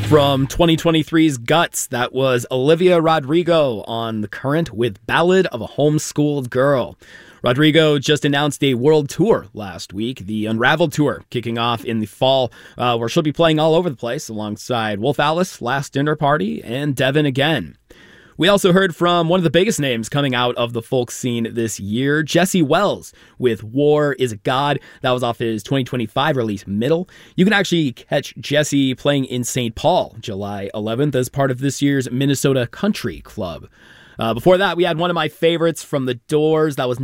From 2023's Guts, that was Olivia Rodrigo on The Current with Ballad of a Homeschooled Girl. Rodrigo just announced a world tour last week, the Unraveled Tour, kicking off in the fall, where she'll be playing all over the place alongside Wolf Alice, Last Dinner Party, and Devin Again. We also heard from one of the biggest names coming out of the folk scene this year, Jesse Wells, with War is a God. That was off his 2025 release, Middle. You can actually catch Jesse playing in St. Paul, July 11th, as part of this year's Minnesota Country Club. Before that, we had one of my favorites from The Doors. That was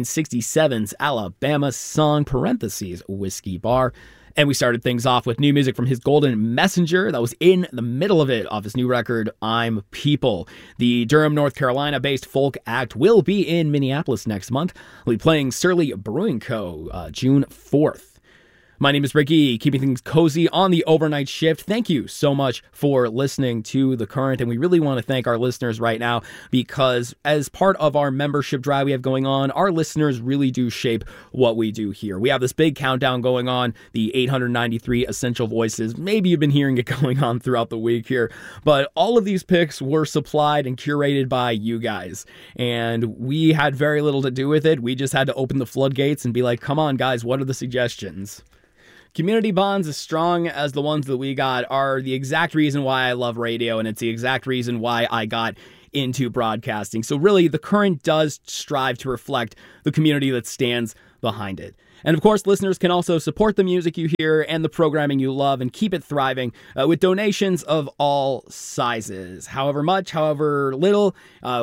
1967's Alabama song, parentheses, Whiskey Bar. And we started things off with new music from his Golden Messenger. That was in the middle of it off his new record, I'm People. The Durham, North Carolina-based folk act will be in Minneapolis next month. We'll be playing Surly Brewing Co. June 4th. My name is Ricky, keeping things cozy on the overnight shift. Thank you so much for listening to The Current, and we really want to thank our listeners right now because as part of our membership drive we have going on, our listeners really do shape what we do here. We have this big countdown going on, the 893 Essential Voices. Maybe you've been hearing it going on throughout the week here, but all of these picks were supplied and curated by you guys, and we had very little to do with it. We just had to open the floodgates and be like, come on, guys, what are the suggestions? Community bonds as strong as the ones that we got are the exact reason why I love radio, and it's the exact reason why I got into broadcasting. So really, The Current does strive to reflect the community that stands behind it. And of course, listeners can also support the music you hear and the programming you love and keep it thriving with donations of all sizes. However much, however little,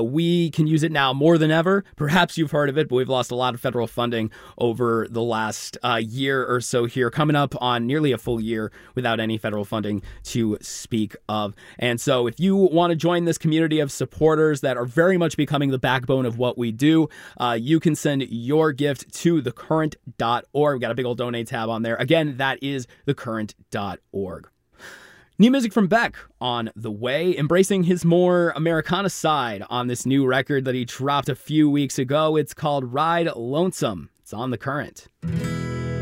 we can use it now more than ever. Perhaps you've heard of it, but we've lost a lot of federal funding over the last year or so here, coming up on nearly a full year without any federal funding to speak of. And so if you want to join this community of supporters that are very much becoming the backbone of what we do, you can send your gift to thecurrent.org. We've got a big old donate tab on there. Again, that is thecurrent.org. New music from Beck on the way, embracing his more Americana side on this new record that he dropped a few weeks ago. It's called Ride Lonesome. It's on The Current.